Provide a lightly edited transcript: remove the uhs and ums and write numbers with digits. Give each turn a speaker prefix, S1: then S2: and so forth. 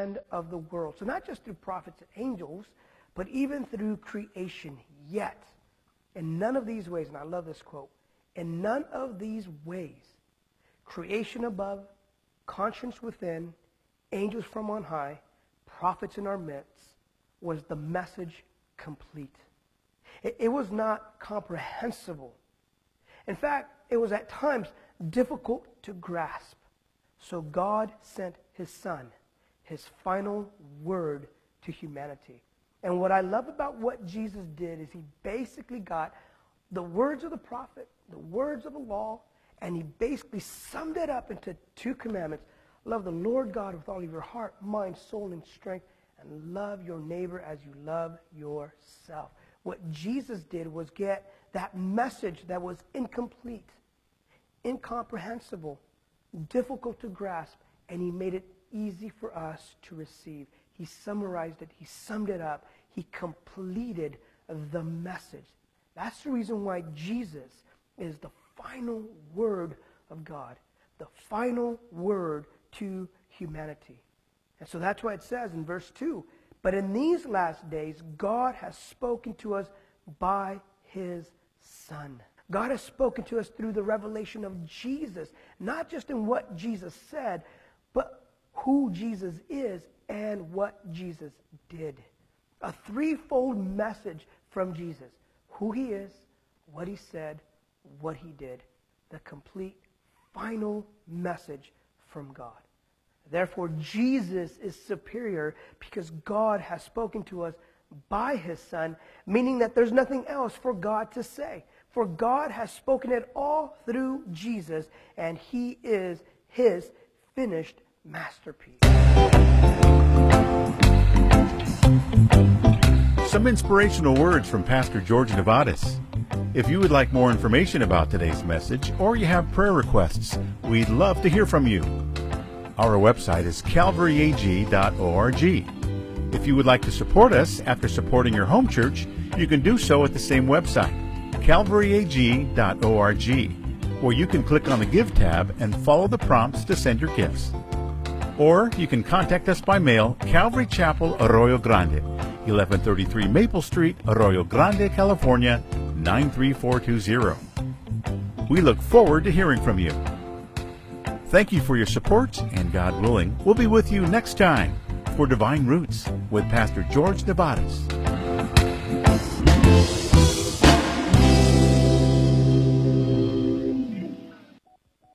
S1: end of the world. So not just through prophets and angels, but even through creation yet. In none of these ways, and I love this quote, in none of these ways, creation above, conscience within, angels from on high, prophets in our midst, was the message complete. It was not comprehensible. In fact, it was at times difficult to grasp. So God sent his Son, his final word to humanity. And what I love about what Jesus did is he basically got the words of the prophet, the words of the law, and he basically summed it up into 2 commandments. Love the Lord God with all of your heart, mind, soul, and strength, and love your neighbor as you love yourself. What Jesus did was get that message that was incomplete, incomprehensible, difficult to grasp, and he made it easy for us to receive. He summarized it. He summed it up. He completed the message. That's the reason why Jesus is the final word of God, the final word to humanity. And so that's why it says in verse 2, but in these last days, God has spoken to us by his Son. God has spoken to us through the revelation of Jesus, not just in what Jesus said, but who Jesus is and what Jesus did. A threefold message from Jesus: who he is, what he said, what he did. The complete, final message from God. Therefore, Jesus is superior because God has spoken to us by his Son, meaning that there's nothing else for God to say. For God has spoken it all through Jesus, and he is his finished masterpiece.
S2: Some inspirational words from Pastor George Nevadas. If you would like more information about today's message, or you have prayer requests, we'd love to hear from you. Our website is calvaryag.org. If you would like to support us after supporting your home church, you can do so at the same website, calvaryag.org, where you can click on the Give tab and follow the prompts to send your gifts. Or you can contact us by mail, Calvary Chapel, Arroyo Grande, 1133 Maple Street, Arroyo Grande, California, 93420. We look forward to hearing from you. Thank you for your support, and God willing, we'll be with you next time for Divine Roots with Pastor George Nevadas.